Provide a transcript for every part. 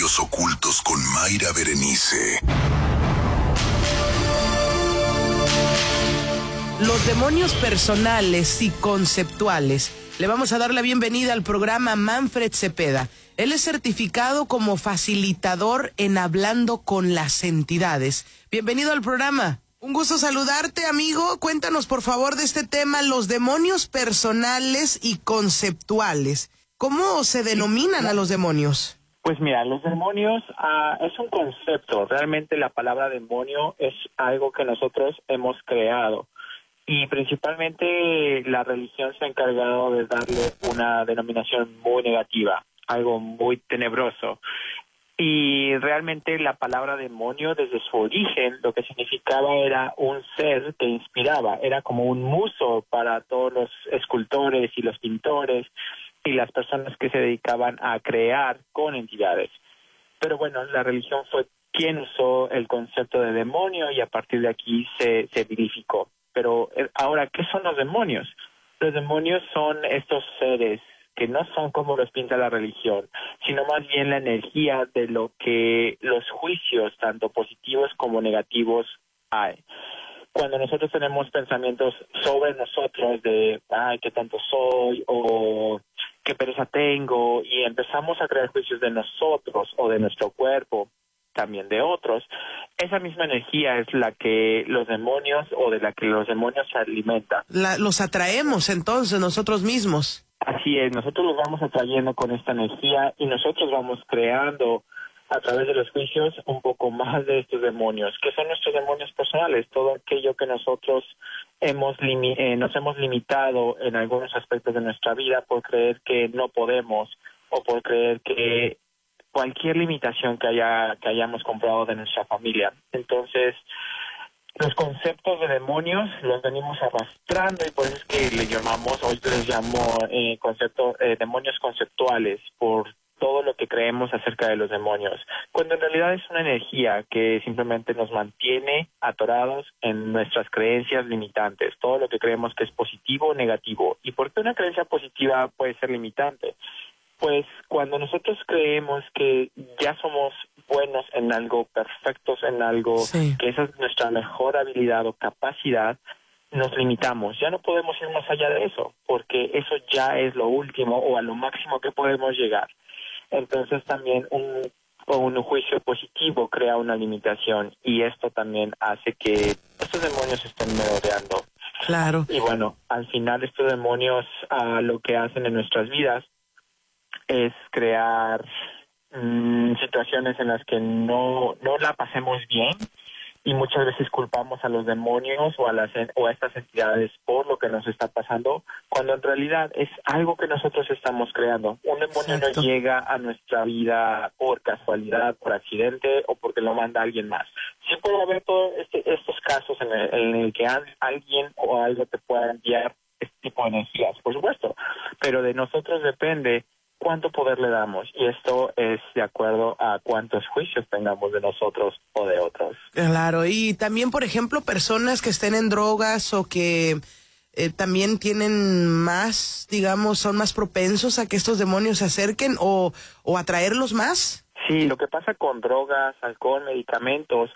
Misterios ocultos con Mayra Berenice. Los demonios personales y conceptuales. Le vamos a dar la bienvenida al programa a Manfred Cepeda. Él es certificado como facilitador en Hablando con las Entidades. Bienvenido al programa. Un gusto saludarte, amigo. Cuéntanos, por favor, de este tema, los demonios personales y conceptuales. ¿Cómo se denominan a los demonios? Pues mira, los demonios es un concepto. Realmente la palabra demonio es algo que nosotros hemos creado. Y principalmente la religión se ha encargado de darle una denominación muy negativa, algo muy tenebroso. Y realmente la palabra demonio, desde su origen, lo que significaba era un ser que inspiraba, era como un muso para todos los escultores y los pintores y las personas que se dedicaban a crear con entidades. Pero bueno, la religión fue quien usó el concepto de demonio y a partir de aquí se vilificó. Pero ahora, ¿qué son los demonios? Los demonios son estos seres que no son como los pinta la religión, sino más bien la energía de lo que los juicios, tanto positivos como negativos, hay. Cuando nosotros tenemos pensamientos sobre nosotros de, ay, qué tonto soy, o qué pereza tengo, y empezamos a crear juicios de nosotros o de nuestro cuerpo, también de otros, esa misma energía es la que los demonios o de la que los demonios se alimentan. Los atraemos entonces nosotros mismos. Así es, nosotros los vamos atrayendo con esta energía y nosotros vamos creando a través de los juicios un poco más de estos demonios, que son nuestros demonios personales, todo aquello que nosotros nos hemos limitado en algunos aspectos de nuestra vida por creer que no podemos o por creer que cualquier limitación que hayamos comprado de nuestra familia. Entonces, los conceptos de demonios los venimos arrastrando y por eso es que le llamamos, hoy les llamo demonios conceptuales, por todo lo que creemos acerca de los demonios, cuando en realidad es una energía que simplemente nos mantiene atorados en nuestras creencias limitantes, todo lo que creemos que es positivo o negativo. ¿Y por qué una creencia positiva puede ser limitante? Pues cuando nosotros creemos que ya somos buenos en algo, perfectos en algo, sí, que esa es nuestra mejor habilidad o capacidad, nos limitamos. Ya no podemos ir más allá de eso, porque eso ya es lo último o a lo máximo que podemos llegar. Entonces también un juicio positivo crea una limitación y esto también hace que estos demonios estén merodeando. Claro. Y bueno, al final estos demonios lo que hacen en nuestras vidas es crear situaciones en las que no la pasemos bien y muchas veces culpamos a los demonios o a estas entidades por lo que nos está pasando, cuando en realidad es algo que nosotros estamos creando. Un demonio no llega a nuestra vida por casualidad, por accidente o porque lo manda alguien más. Sí puede haber todos estos casos en el que alguien o algo te pueda enviar este tipo de energías, por supuesto, pero de nosotros depende cuánto poder le damos, y esto es de acuerdo a cuántos juicios tengamos de nosotros o de otros. Claro, y también, por ejemplo, personas que estén en drogas o que también tienen más, digamos, son más propensos a que estos demonios se acerquen o atraerlos más. Sí, lo que pasa con drogas, alcohol, medicamentos,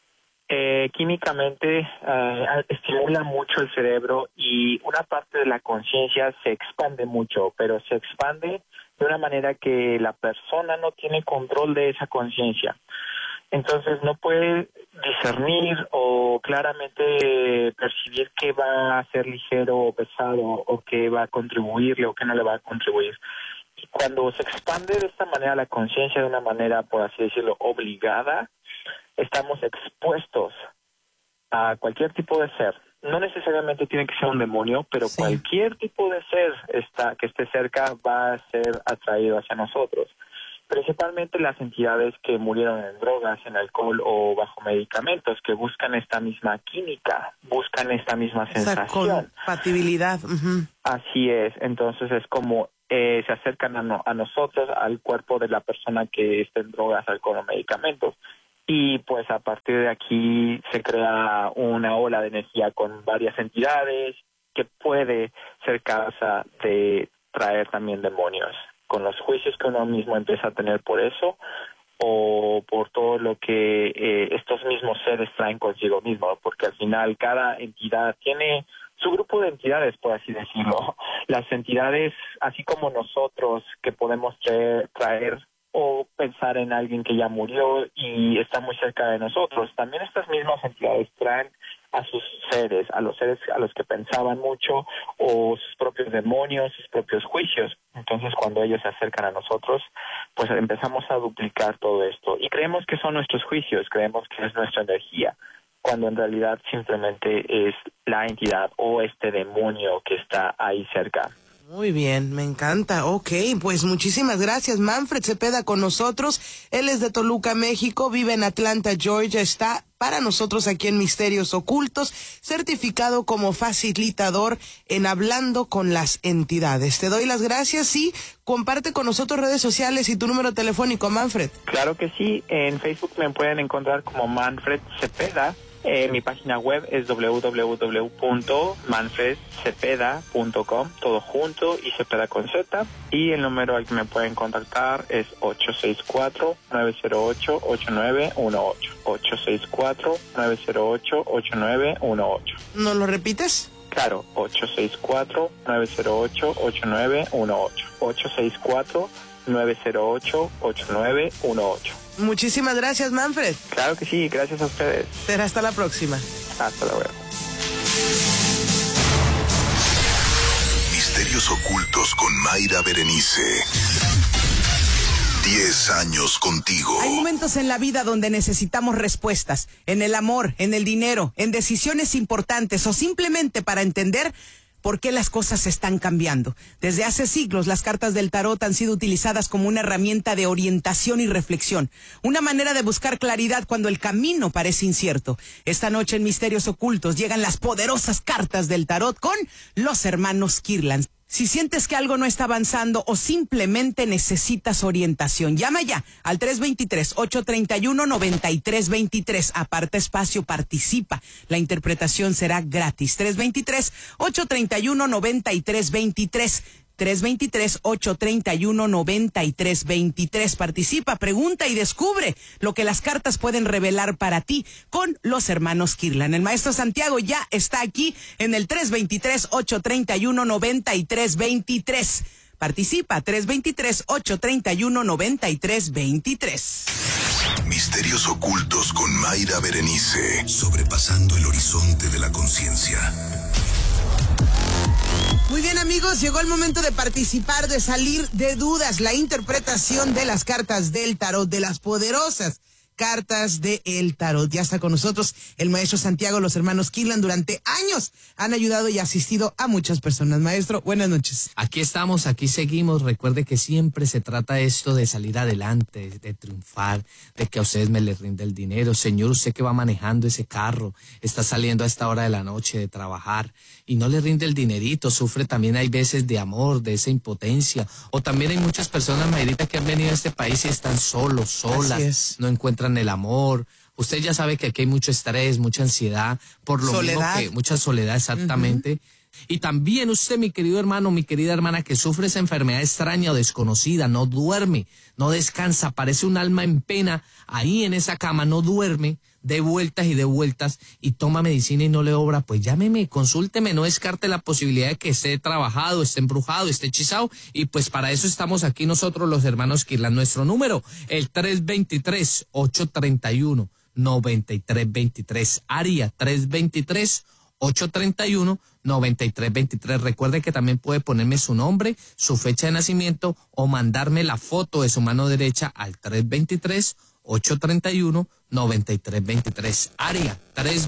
químicamente estimula mucho el cerebro y una parte de la conciencia se expande mucho, pero se expande de una manera que la persona no tiene control de esa conciencia. Entonces no puede discernir o claramente percibir qué va a ser ligero o pesado o qué va a contribuirle o qué no le va a contribuir. Y cuando se expande de esta manera la conciencia, de una manera, por así decirlo, obligada, estamos expuestos a cualquier tipo de ser. No necesariamente tiene que ser un demonio, pero sí, cualquier tipo de ser que esté cerca va a ser atraído hacia nosotros. Principalmente las entidades que murieron en drogas, en alcohol o bajo medicamentos, que buscan esta misma química, buscan esta misma sensación. Esa compatibilidad. Uh-huh. Así es. Entonces es como se acercan a nosotros, al cuerpo de la persona que está en drogas, alcohol o medicamentos. Y pues a partir de aquí se crea una ola de energía con varias entidades que puede ser causa de traer también demonios. Con los juicios que uno mismo empieza a tener por eso, o por todo lo que estos mismos seres traen consigo mismo, porque al final cada entidad tiene su grupo de entidades, por así decirlo. Las entidades, así como nosotros, que podemos traer o pensar en alguien que ya murió y está muy cerca de nosotros, también estas mismas entidades traen a sus seres, a los seres a los que pensaban mucho, o sus propios demonios, sus propios juicios. Entonces, cuando ellos se acercan a nosotros, pues empezamos a duplicar todo esto y creemos que son nuestros juicios, creemos que es nuestra energía, cuando en realidad simplemente es la entidad o este demonio que está ahí cerca. Muy bien, me encanta. Ok, pues muchísimas gracias. Manfred Cepeda con nosotros. Él es de Toluca, México, vive en Atlanta, Georgia. Está para nosotros aquí en Misterios Ocultos, certificado como facilitador en Hablando con las Entidades. Te doy las gracias y comparte con nosotros redes sociales y tu número telefónico, Manfred. Claro que sí. En Facebook me pueden encontrar como Manfred Cepeda. Mi página web es www.manfredcepeda.com, todo junto y Cepeda con Z. Y el número al que me pueden contactar es 864-908-8918. 864-908-8918. ¿Nos lo repites? Claro, 864-908-8918. 864-908-8918. Muchísimas gracias, Manfred. Claro que sí, gracias a ustedes. Será hasta la próxima. Hasta luego. Misterios Ocultos con Mayra Berenice. 10 años contigo. Hay momentos en la vida donde necesitamos respuestas, en el amor, en el dinero, en decisiones importantes o simplemente para entender por qué las cosas están cambiando. Desde hace siglos, las cartas del tarot han sido utilizadas como una herramienta de orientación y reflexión, una manera de buscar claridad cuando el camino parece incierto. Esta noche en Misterios Ocultos llegan las poderosas cartas del tarot con los hermanos Kirtland. Si sientes que algo no está avanzando o simplemente necesitas orientación, llama ya al 323-831-9323. Aparta espacio, participa. La interpretación será gratis. 323-831-9323. 323-831-9323. Participa, pregunta y descubre lo que las cartas pueden revelar para ti con los hermanos Kirtland. El maestro Santiago ya está aquí en el 323-831-9323. Participa, 323-831-9323. Misterios Ocultos con Mayra Berenice. Sobrepasando el horizonte de la conciencia. Muy bien, amigos, llegó el momento de participar, de salir de dudas, la interpretación de las cartas del tarot, de las poderosas cartas del tarot. Ya está con nosotros el maestro Santiago, los hermanos Kirtland. Durante años han ayudado y asistido a muchas personas. Maestro, buenas noches. Aquí estamos, aquí seguimos. Recuerde que siempre se trata esto de salir adelante, de triunfar, de que a ustedes me les rinde el dinero. Señor, usted que va manejando ese carro, está saliendo a esta hora de la noche de trabajar y no le rinde el dinerito, sufre también, hay veces de amor, de esa impotencia. O también hay muchas personas, Mayrita, que han venido a este país y están solos, solas, no encuentran el amor. Usted ya sabe que aquí hay mucho estrés, mucha ansiedad, por lo soledad. mismo que mucha soledad, exactamente. Y también usted, mi querido hermano, mi querida hermana, que sufre esa enfermedad extraña o desconocida, no duerme, no descansa, parece un alma en pena ahí en esa cama, no duerme, de vueltas y toma medicina y no le obra, pues llámeme, consúlteme, no descarte la posibilidad de que esté trabajado, esté embrujado, esté hechizado, y pues para eso estamos aquí nosotros los hermanos Kirtland. Nuestro número, el 323-831-9323, área 323-831-9323. Recuerde que también puede ponerme su nombre, su fecha de nacimiento o mandarme la foto de su mano derecha al 323-831-9323. Área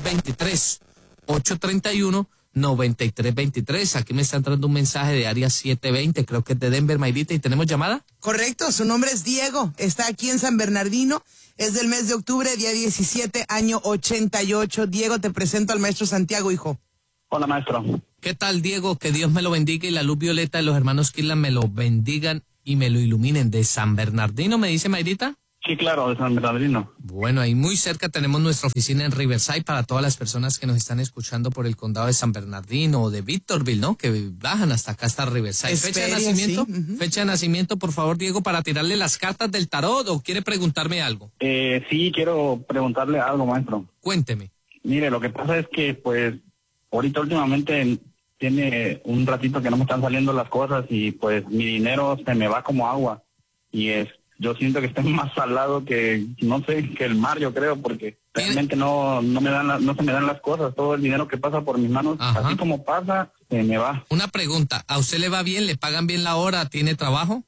323-831-9323. Aquí me está entrando un mensaje de área 720, creo que es de Denver, Mayrita, y tenemos llamada. Correcto, su nombre es Diego, está aquí en San Bernardino, es del mes de octubre, día 17, año 88. Diego, te presento al maestro Santiago, hijo. Hola, maestro. ¿Qué tal, Diego? Que Dios me lo bendiga y la luz violeta de los hermanos Kirtland me lo bendigan y me lo iluminen. De San Bernardino, ¿me dice Mayrita? Sí, claro, de San Bernardino. Bueno, ahí muy cerca tenemos nuestra oficina en Riverside para todas las personas que nos están escuchando por el condado de San Bernardino o de Victorville, ¿no? Que bajan hasta acá, hasta Riverside. ¿Fecha de nacimiento? Sí. Fecha de nacimiento, por favor, Diego, para tirarle las cartas del tarot, ¿o quiere preguntarme algo? Sí, quiero preguntarle algo, maestro. Cuénteme. Mire, lo que pasa es que, pues, ahorita últimamente tiene un ratito que no me están saliendo las cosas y, pues, mi dinero se me va como agua. Y yo siento que estoy más salado que, no sé, que el mar, yo creo, porque realmente no se me dan las cosas. Todo el dinero que pasa por mis manos, así como pasa, se me va. Una pregunta, ¿a usted le va bien? ¿Le pagan bien la hora? ¿Tiene trabajo?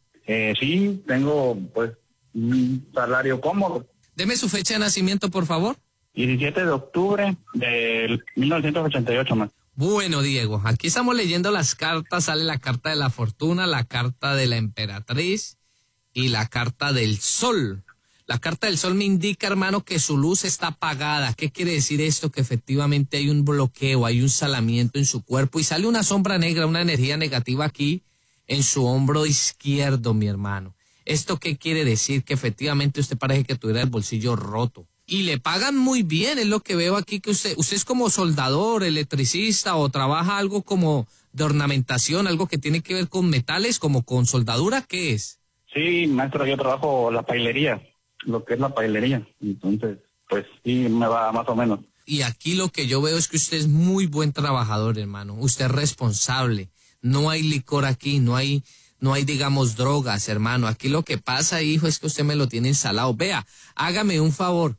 Sí, tengo, pues, un salario cómodo. Deme su fecha de nacimiento, por favor. 17 de octubre de 1988, más. Bueno, Diego, aquí estamos leyendo las cartas. Sale la carta de la fortuna, la carta de la emperatriz y la carta del sol. La carta del sol me indica, hermano, que su luz está apagada. ¿Qué quiere decir esto? Que efectivamente hay un bloqueo, hay un salamiento en su cuerpo y sale una sombra negra, una energía negativa aquí en su hombro izquierdo, mi hermano. ¿Esto qué quiere decir? Que efectivamente usted parece que tuviera el bolsillo roto. Y le pagan muy bien, es lo que veo aquí, que usted es como soldador, electricista o trabaja algo como de ornamentación, algo que tiene que ver con metales, como con soldadura, ¿qué es? Sí, maestro, yo trabajo la pailería, lo que es la pailería, entonces, pues sí, me va más o menos. Y aquí lo que yo veo es que usted es muy buen trabajador, hermano, usted es responsable, no hay licor aquí, no hay, digamos, drogas, hermano, aquí lo que pasa, hijo, es que usted me lo tiene ensalado. Vea, hágame un favor.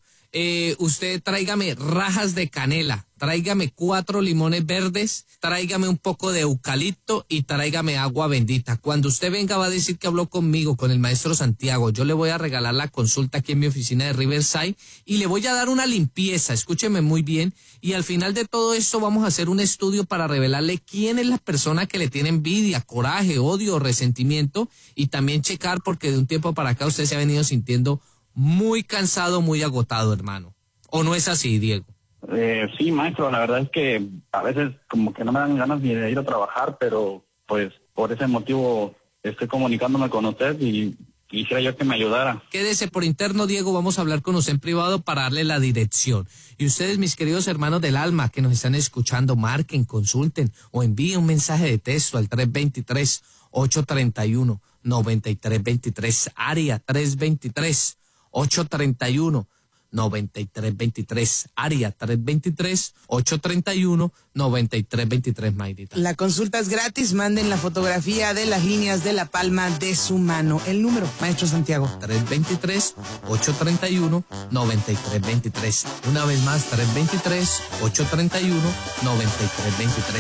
Usted tráigame rajas de canela, tráigame 4 limones verdes, tráigame un poco de eucalipto y tráigame agua bendita. Cuando usted venga va a decir que habló conmigo, con el maestro Santiago. Yo le voy a regalar la consulta aquí en mi oficina de Riverside y le voy a dar una limpieza, escúcheme muy bien. Y al final de todo esto vamos a hacer un estudio para revelarle quién es la persona que le tiene envidia, coraje, odio, resentimiento y también checar porque de un tiempo para acá usted se ha venido sintiendo muy cansado, muy agotado, hermano. ¿O no es así, Diego? Sí, maestro, la verdad es que a veces como que no me dan ganas ni de ir a trabajar, pero pues por ese motivo estoy comunicándome con usted y quisiera yo que me ayudara. Quédese por interno, Diego, vamos a hablar con usted en privado para darle la dirección. Y ustedes, mis queridos hermanos del alma que nos están escuchando, marquen, consulten o envíen un mensaje de texto al 323-831-9323, área 323-831-9323, área 323-831-9323, Mayrita. La consulta es gratis, manden la fotografía de las líneas de la palma de su mano. El número, maestro Santiago. 323-831-9323. Una vez más, 323-831-9323.